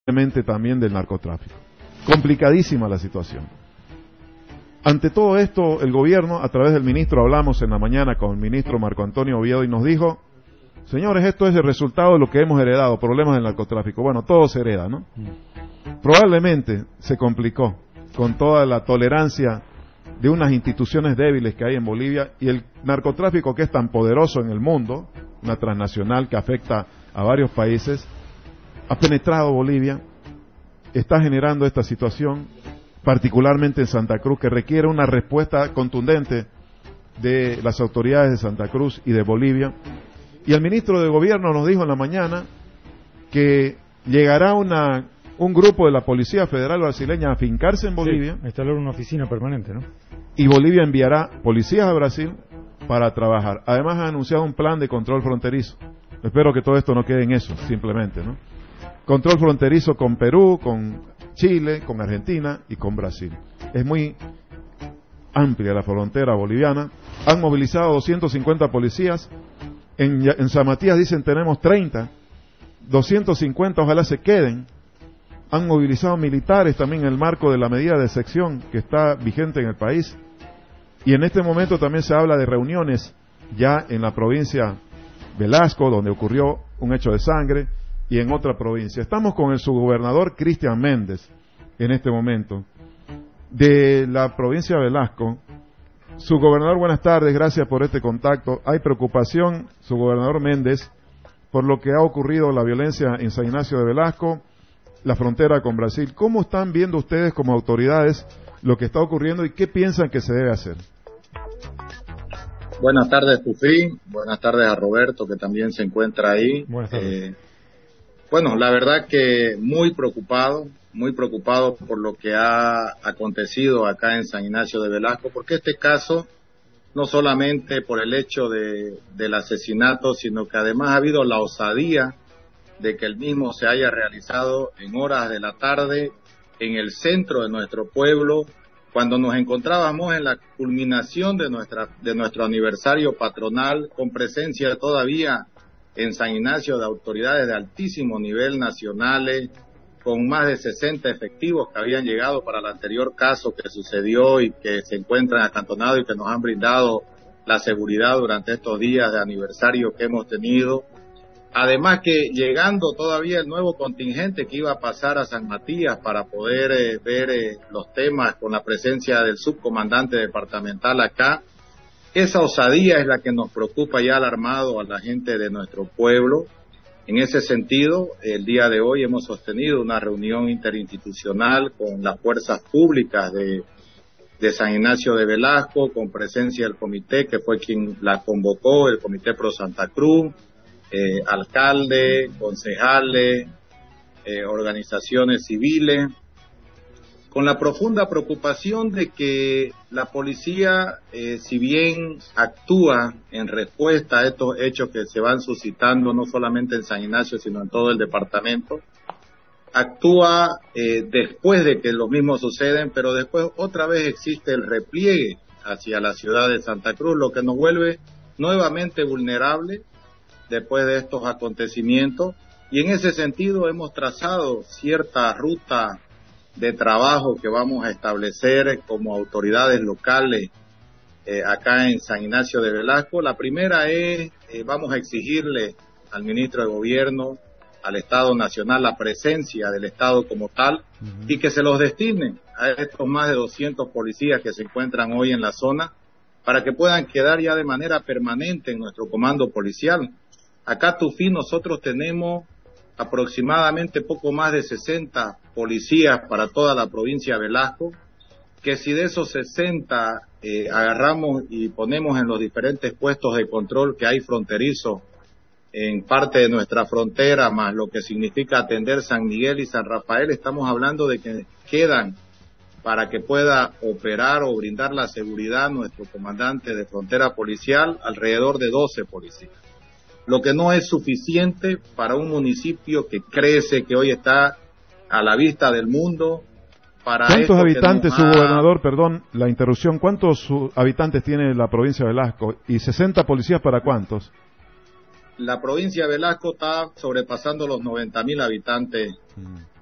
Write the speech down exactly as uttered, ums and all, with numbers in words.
también del narcotráfico. Complicadísima la situación. Ante todo esto, el gobierno, a través del ministro, hablamos en la mañana con el ministro Marco Antonio Oviedo y nos dijo: señores, esto es el resultado de lo que hemos heredado, problemas del narcotráfico. Bueno, todo se hereda, ¿no? Probablemente se complicó con toda la tolerancia de unas instituciones débiles que hay en Bolivia, y el narcotráfico, que es tan poderoso en el mundo, una transnacional que afecta a varios países, ha penetrado Bolivia, está generando esta situación, particularmente en Santa Cruz, que requiere una respuesta contundente de las autoridades de Santa Cruz y de Bolivia. Y el ministro de Gobierno nos dijo en la mañana que llegará una, un grupo de la Policía Federal Brasileña a afincarse en Bolivia. Sí, a instalar una oficina permanente, ¿no? Y Bolivia enviará policías a Brasil para trabajar. Además ha anunciado un plan de control fronterizo. Espero que todo esto no quede en eso, simplemente, ¿no? Control fronterizo con Perú, con Chile, con Argentina y con Brasil. Es muy amplia la frontera boliviana. Han movilizado doscientos cincuenta policías. En, en San Matías dicen tenemos treinta. doscientos cincuenta ojalá se queden. Han movilizado militares también en el marco de la medida de sección que está vigente en el país. Y en este momento también se habla de reuniones ya en la provincia Velasco, donde ocurrió un hecho de sangre, y en otra provincia. Estamos con el subgobernador Cristian Méndez en este momento, de la provincia de Velasco. Subgobernador, buenas tardes, gracias por este contacto. Hay preocupación, subgobernador Méndez, por lo que ha ocurrido, la violencia en San Ignacio de Velasco, la frontera con Brasil. ¿Cómo están viendo ustedes como autoridades lo que está ocurriendo y qué piensan que se debe hacer? Buenas tardes, Tufi. Buenas tardes a Roberto, que también se encuentra ahí. Buenas tardes. Eh, bueno, la verdad que muy preocupado, muy preocupado por lo que ha acontecido acá en San Ignacio de Velasco, porque este caso, no solamente por el hecho de, del asesinato, sino que además ha habido la osadía de que el mismo se haya realizado en horas de la tarde en el centro de nuestro pueblo, cuando nos encontrábamos en la culminación de nuestra de nuestro aniversario patronal, con presencia todavía en San Ignacio de autoridades de altísimo nivel nacionales, con más de sesenta efectivos que habían llegado para el anterior caso que sucedió y que se encuentran acantonados y que nos han brindado la seguridad durante estos días de aniversario que hemos tenido. Además que llegando todavía el nuevo contingente que iba a pasar a San Matías para poder eh, ver eh, los temas con la presencia del subcomandante departamental acá. Esa osadía es la que nos preocupa y ha alarmado a la gente de nuestro pueblo. En ese sentido, el día de hoy hemos sostenido una reunión interinstitucional con las fuerzas públicas de, de San Ignacio de Velasco, con presencia del comité que fue quien la convocó, el Comité Pro Santa Cruz, eh, alcalde, concejales, eh, organizaciones civiles, con la profunda preocupación de que la policía, eh, si bien actúa en respuesta a estos hechos que se van suscitando no solamente en San Ignacio, sino en todo el departamento, actúa eh, después de que los mismos suceden, pero después otra vez existe el repliegue hacia la ciudad de Santa Cruz, lo que nos vuelve nuevamente vulnerables después de estos acontecimientos. Y en ese sentido hemos trazado cierta ruta de trabajo que vamos a establecer como autoridades locales eh, acá en San Ignacio de Velasco. La primera es, eh, vamos a exigirle al ministro de Gobierno, al Estado Nacional, la presencia del Estado como tal, uh-huh. y que se los destine a estos más de doscientos policías que se encuentran hoy en la zona, para que puedan quedar ya de manera permanente en nuestro comando policial. Acá, Tufi, nosotros tenemos aproximadamente poco más de sesenta policías para toda la provincia de Velasco, que si de esos sesenta eh, agarramos y ponemos en los diferentes puestos de control que hay fronterizos en parte de nuestra frontera, más lo que significa atender San Miguel y San Rafael, estamos hablando de que quedan para que pueda operar o brindar la seguridad nuestro comandante de frontera policial alrededor de doce policías. Lo que no es suficiente para un municipio que crece, que hoy está a la vista del mundo. Para ¿Cuántos habitantes, su gobernador, perdón la interrupción, cuántos habitantes tiene la provincia de Velasco? ¿Y sesenta policías para cuántos? La provincia de Velasco está sobrepasando los noventa mil habitantes,